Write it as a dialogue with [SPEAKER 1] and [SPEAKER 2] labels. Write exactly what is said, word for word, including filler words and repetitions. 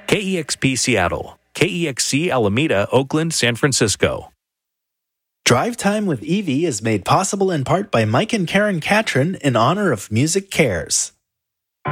[SPEAKER 1] K E X P Seattle, K E X C Alameda, Oakland, San Francisco.
[SPEAKER 2] Drive Time with Evie is made possible in part by Mike and Karen Catron in honor of Music Cares.